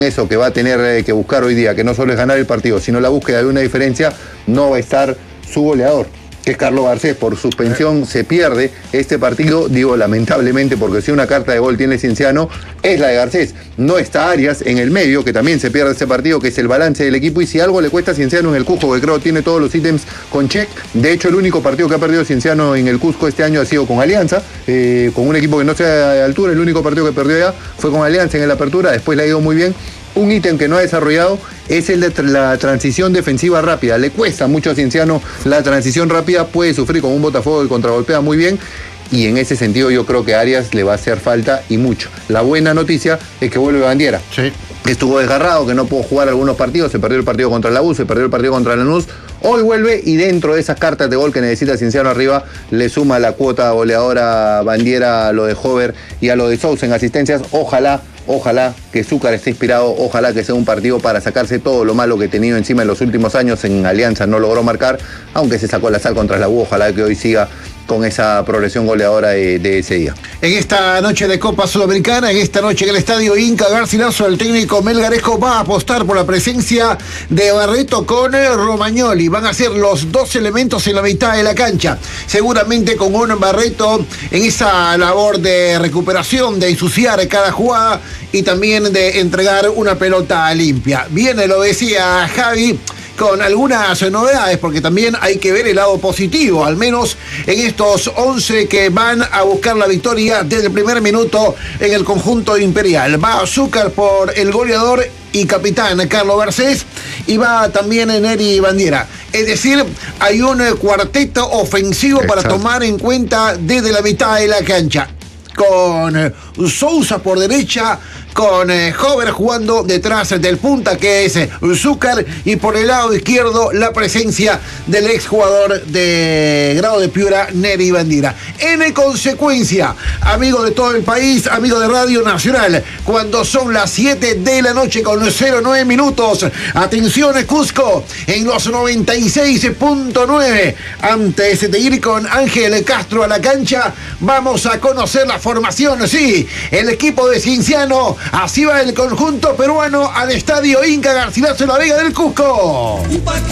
eso que va a tener que buscar hoy día, que no solo es ganar el partido, sino la búsqueda de una diferencia, no va a estar su goleador, que es Carlos Garcés. Por suspensión se pierde este partido, digo lamentablemente, porque si una carta de gol tiene Cienciano, es la de Garcés. No está Arias en el medio, que también se pierde este partido, que es el balance del equipo, y si algo le cuesta a Cienciano en el Cusco, que creo tiene todos los ítems con check. De hecho, el único partido que ha perdido Cienciano en el Cusco este año ha sido con Alianza, con un equipo que no sea de altura. El único partido que perdió ya fue con Alianza en la apertura, después le ha ido muy bien. Un ítem que no ha desarrollado es el de la transición defensiva rápida. Le cuesta mucho a Cienciano la transición rápida, puede sufrir con un Botafogo que contragolpea muy bien, y en ese sentido yo creo que a Arias le va a hacer falta y mucho. La buena noticia es que vuelve Bandiera. Sí. Estuvo desgarrado, que no pudo jugar algunos partidos, se perdió el partido contra la U, se perdió el partido contra Lanús. Hoy vuelve y dentro de esas cartas de gol que necesita Cienciano arriba, le suma la cuota goleadora Bandiera a lo de Hover y a lo de Sousa en asistencias. Ojalá que Zúcar esté inspirado, ojalá que sea un partido para sacarse todo lo malo que ha tenido encima en los últimos años. En Alianza no logró marcar, aunque se sacó la sal contra la U. Ojalá que hoy siga con esa progresión goleadora de ese día. En esta noche de Copa Sudamericana, en esta noche en el Estadio Inca Garcilaso, el técnico Melgarejo va a apostar por la presencia de Barreto con Romagnoli. Van a ser los dos elementos en la mitad de la cancha. Seguramente con un Barreto en esa labor de recuperación, de ensuciar cada jugada y también de entregar una pelota limpia. Bien, lo decía Javi, con algunas novedades, porque también hay que ver el lado positivo, al menos en estos 11 que van a buscar la victoria desde el primer minuto en el conjunto imperial. Va Zúcar por el goleador y capitán Carlos Garcés, y va también Neri Bandiera. Es decir, hay un cuarteto ofensivo. Exacto, para tomar en cuenta desde la mitad de la cancha, con Sousa por derecha, con Hover jugando detrás del punta, que es Zúcar, y por el lado izquierdo la presencia del exjugador de Grado de Piura, Neri Bandiera. En consecuencia, amigo de todo el país, amigo de Radio Nacional, cuando son las 7 de la noche con 09 minutos, atención Cusco, en los 96.9, antes de ir con Ángel Castro a la cancha, vamos a conocer la formación. Sí, el equipo de Cienciano. Así va el conjunto peruano al Estadio Inca Garcilaso en la Vega del Cusco.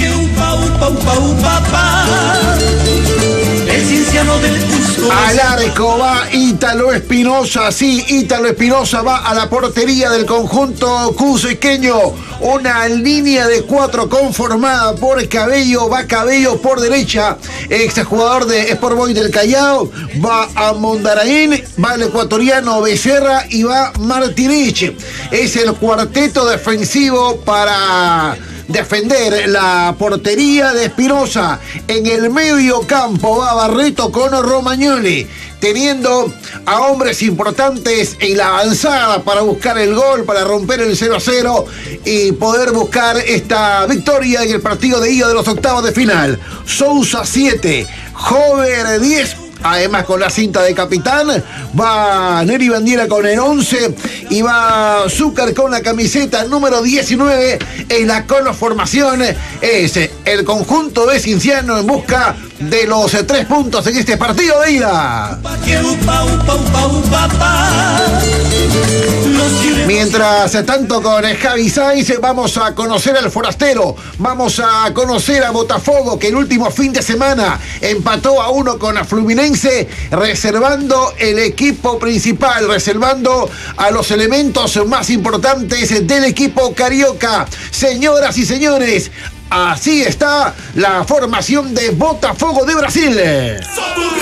El Cienciano del Cusco. Al arco va Ítalo Espinosa. Sí, Ítalo Espinosa va a la portería del conjunto cusqueño. Una línea de 4 conformada por Cabello. Va Cabello por derecha, exjugador de Sport Boys del Callao. Va a Mondaraín, va el ecuatoriano Becerra y va Martinich. Es el cuarteto defensivo para defender la portería de Espinosa. En el medio campo va Barreto con Romagnoli, teniendo a hombres importantes en la avanzada para buscar el gol, para romper el 0-0 y poder buscar esta victoria en el partido de ida de los octavos de final. Sousa 7, Hover 10. Además, con la cinta de capitán, va Neri Bandiera con el 11 y va Zúcar con la camiseta número 19. En la conformación es el conjunto de Cienciano en busca de los 3 puntos en este partido de ida. Mientras tanto, con Javi Sainz vamos a conocer al forastero, vamos a conocer a Botafogo, que el último fin de semana empató a 1 con la Fluminense, reservando el equipo principal, reservando a los elementos más importantes del equipo carioca. Señoras y señores, así está la formación de Botafogo de Brasil.